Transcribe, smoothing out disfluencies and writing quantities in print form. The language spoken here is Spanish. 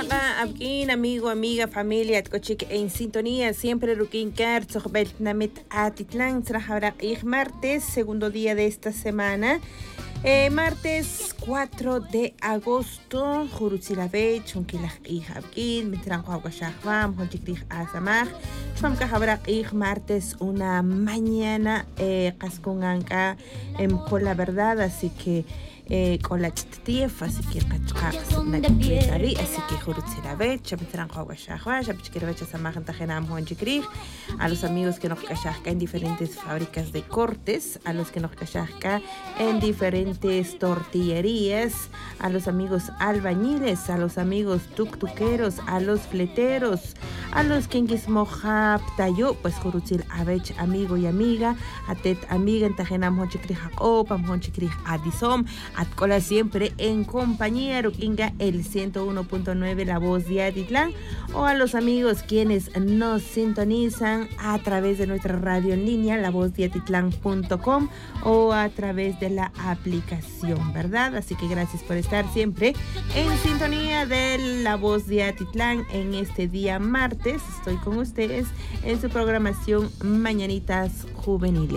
Paga, Abkin, amigo, amiga, familia, Tkochik en sintonía, siempre Rukin Kar, Tzojbelt Namit Atitlán, Trajabra martes, segundo día de esta semana. Martes 4 de agosto, Jurutzilabech, Chunkilaj Abkin, Mitran Huawashahwam, Honchikrij Azamaj, Chumkahabrak martes, una mañana, Kaskunganka, con la verdad, así que. Con la chitief, así que así que Jurutzilabech, Chamitran Huawashahwa, Chapichkiravech Azamaj, Tajenam, Honchikrij, a los amigos que nos cachajca en diferentes fábricas de cortes, a los que nos cachajca en diferentes tortillerías, a los amigos albañiles, a los amigos tuktukeros, a los fleteros, a los quinquis mojap tayo, pues Jurutzilabech, amigo y amiga, atet amiga en Tajenam Honchikrij Opam, Honchikrij Adisom, atcola siempre en compañía Rukinga el 101.9 La Voz de Atitlán, o a los amigos quienes nos sintonizan a través de nuestra radio en línea lavozdeatitlán.com o a través de la aplicación, ¿verdad? Así que gracias por estar siempre en sintonía de La Voz de Atitlán en este día martes. Estoy con ustedes en su programación Mañanitas Juveniles.